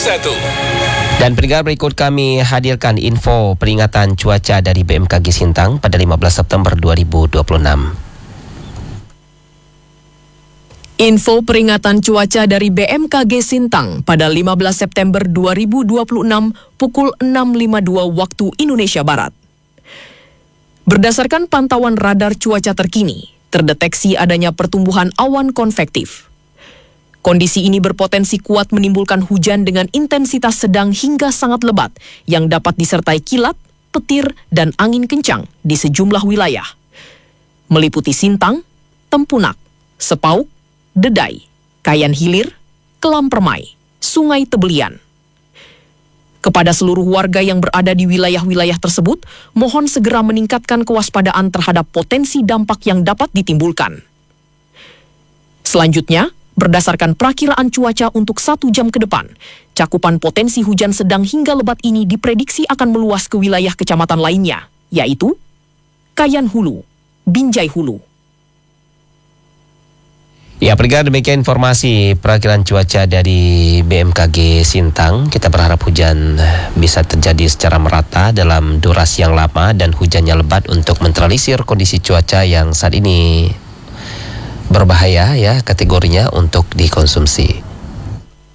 Dan pendengar, berikut kami hadirkan info peringatan cuaca dari BMKG Sintang pada 15 September 2026. Info peringatan cuaca dari BMKG Sintang pada 15 September 2026 pukul 6.52 waktu Indonesia Barat. Berdasarkan pantauan radar cuaca terkini, terdeteksi adanya pertumbuhan awan konvektif. Kondisi ini berpotensi kuat menimbulkan hujan dengan intensitas sedang hingga sangat lebat yang dapat disertai kilat, petir, dan angin kencang di sejumlah wilayah, meliputi Sintang, Tempunak, Sepauk, Dedai, Kayan Hilir, Kelam Permai, Sungai Tebelian. Kepada seluruh warga yang berada di wilayah-wilayah tersebut, mohon segera meningkatkan kewaspadaan terhadap potensi dampak yang dapat ditimbulkan. Selanjutnya, berdasarkan perakiraan cuaca untuk 1 jam ke depan, cakupan potensi hujan sedang hingga lebat ini diprediksi akan meluas ke wilayah kecamatan lainnya, yaitu Kayan Hulu, Binjai Hulu. Ya, pendengar, demikian informasi perakiraan cuaca dari BMKG Sintang. Kita berharap hujan bisa terjadi secara merata dalam durasi yang lama dan hujannya lebat untuk menetralisir kondisi cuaca yang saat ini berbahaya ya kategorinya untuk dikonsumsi.